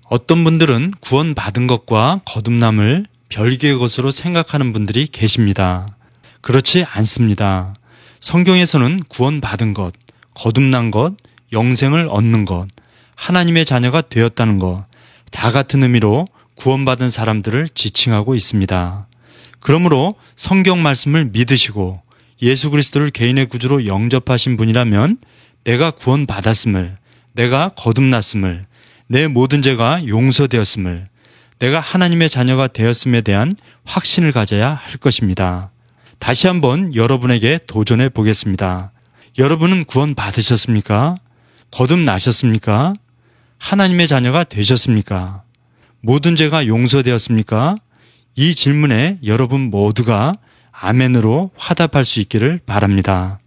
어떤 분들은 구원받은 것과 거듭남을 별개의 것으로 생각하는 분들이 계십니다. 그렇지 않습니다. 성경에서는 구원받은 것, 거듭난 것, 영생을 얻는 것, 하나님의 자녀가 되었다는 것, 다 같은 의미로 구원받은 사람들을 지칭하고 있습니다. 그러므로 성경 말씀을 믿으시고 예수 그리스도를 개인의 구주로 영접하신 분이라면 내가 구원받았음을, 내가 거듭났음을, 내 모든 죄가 용서되었음을, 내가 하나님의 자녀가 되었음에 대한 확신을 가져야 할 것입니다. 다시 한번 여러분에게 도전해 보겠습니다. 여러분은 구원받으셨습니까? 거듭나셨습니까? 하나님의 자녀가 되셨습니까? 모든 죄가 용서되었습니까? 이 질문에 여러분 모두가 아멘으로 화답할 수 있기를 바랍니다.